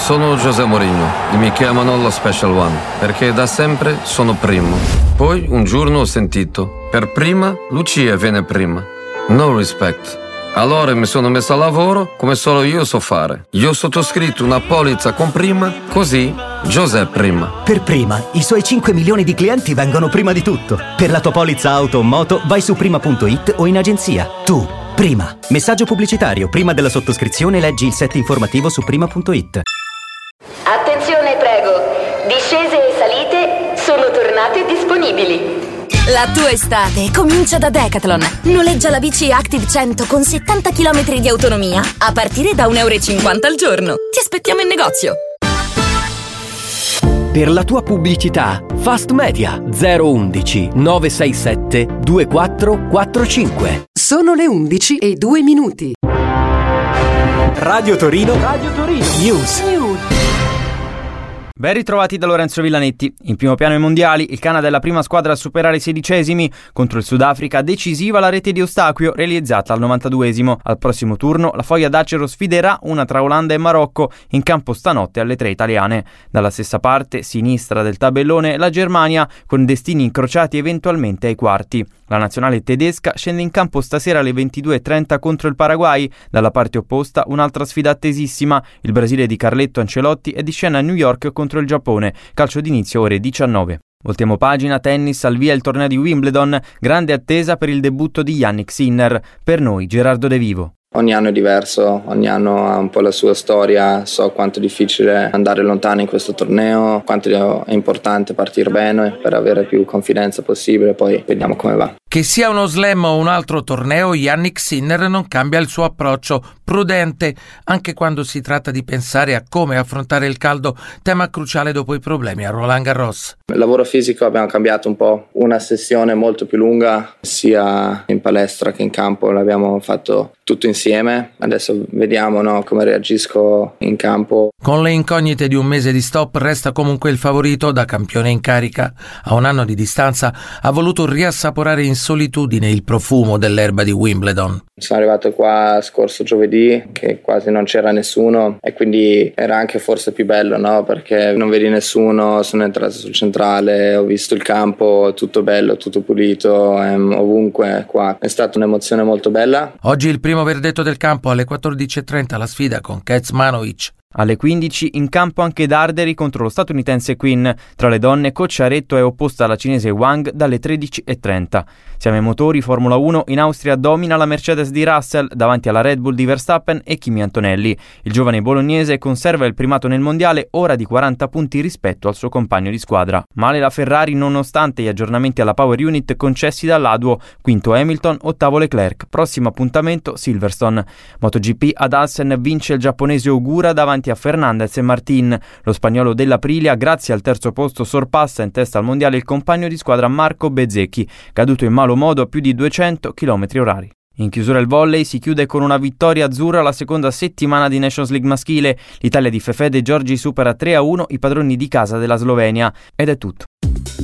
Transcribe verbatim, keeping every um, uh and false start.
Sono José Mourinho e mi chiamano lo Special One perché da sempre sono primo. Poi un giorno ho sentito: per prima Lucia viene prima. No respect. Allora mi sono messo a lavoro come solo io so fare. Io ho sottoscritto una polizza con prima, così José prima. Per prima, i suoi cinque milioni di clienti vengono prima di tutto. Per la tua polizza auto o moto vai su prima punto it o in agenzia. Tu, prima. Messaggio pubblicitario. Prima della sottoscrizione leggi il set informativo su prima punto it. Attenzione, prego. Discese e salite sono tornate disponibili. La tua estate comincia da Decathlon. Noleggia la bici Active cento con settanta chilometri di autonomia a partire da un euro e cinquanta al giorno. Ti aspettiamo in negozio. Per la tua pubblicità, Fast Media zero undici nove sei sette due quattro quattro cinque. Sono le undici e due minuti. Radio Torino. Radio Torino. News. News. Ben ritrovati da Lorenzo Villanetti. In primo piano ai mondiali, il Canada è la prima squadra a superare i sedicesimi. Contro il Sudafrica decisiva la rete di Eustachio realizzata al novantaduesimo. Al prossimo turno la foglia d'acero sfiderà una tra Olanda e Marocco, in campo stanotte alle tre italiane. Dalla stessa parte, sinistra del tabellone, la Germania, con destini incrociati eventualmente ai quarti. La nazionale tedesca scende in campo stasera alle ventidue e trenta contro il Paraguay. Dalla parte opposta un'altra sfida attesissima. Il Brasile di Carletto Ancelotti è di scena a New York contro il Giappone. Calcio d'inizio ore diciannove. Voltiamo pagina, tennis, al via il torneo di Wimbledon. Grande attesa per il debutto di Jannik Sinner. Per noi Gerardo De Vivo. Ogni anno è diverso, ogni anno ha un po' la sua storia, so quanto è difficile andare lontano in questo torneo, quanto è importante partire bene per avere più confidenza possibile, poi vediamo come va. Che sia uno slam o un altro torneo, Jannik Sinner non cambia il suo approccio, prudente, anche quando si tratta di pensare a come affrontare il caldo, tema cruciale dopo i problemi a Roland Garros. Il lavoro fisico abbiamo cambiato un po', una sessione molto più lunga, sia in palestra che in campo, l'abbiamo fatto tutto insieme, adesso vediamo no, come reagisco in campo. Con le incognite di un mese di stop resta comunque il favorito da campione in carica. A un anno di distanza ha voluto riassaporare in solitudine il profumo dell'erba di Wimbledon. Sono arrivato qua scorso giovedì che quasi non c'era nessuno e quindi era anche forse più bello, no? Perché non vedi nessuno, sono entrato sul centrale, ho visto il campo, tutto bello, tutto pulito, ehm, ovunque qua. È stata un'emozione molto bella. Oggi il primo verdetto del campo alle quattordici e trenta la sfida con Kecmanovic. Alle quindici in campo anche Darderi contro lo statunitense Quinn. Tra le donne Cocciaretto è opposta alla cinese Wang dalle tredici e trenta. Siamo ai motori, Formula uno, in Austria domina la Mercedes di Russell davanti alla Red Bull di Verstappen e Kimi Antonelli. Il giovane bolognese conserva il primato nel mondiale, ora di quaranta punti rispetto al suo compagno di squadra. Male la Ferrari nonostante gli aggiornamenti alla Power Unit concessi dall'A D U O. Quinto Hamilton, ottavo Leclerc. Prossimo appuntamento Silverstone. MotoGP ad Assen vince il giapponese Ogura davanti a Fernandez e Martin. Lo spagnolo dell'Aprilia, grazie al terzo posto, sorpassa in testa al mondiale il compagno di squadra Marco Bezzecchi, caduto in malo modo a più di duecento chilometri orari. In chiusura il volley si chiude con una vittoria azzurra la seconda settimana di Nations League maschile. L'Italia di Fefè De Giorgi supera tre a uno i padroni di casa della Slovenia. Ed è tutto.